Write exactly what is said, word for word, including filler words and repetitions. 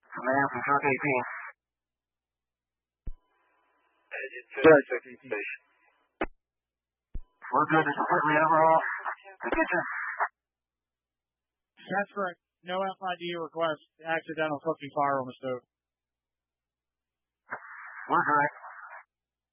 Command from Truck A P. Sorry, Truck A P. We're good to completely overhaul the kitchen. That's correct. No F I D request. Accidental cooking fire on the stove. We're correct.